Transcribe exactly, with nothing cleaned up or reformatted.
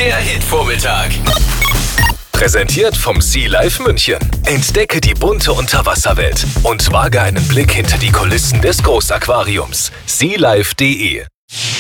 Der Hit-Vormittag. Präsentiert vom Sea Life München. Entdecke die bunte Unterwasserwelt und wage einen Blick hinter die Kulissen des Großaquariums. sea life punkt de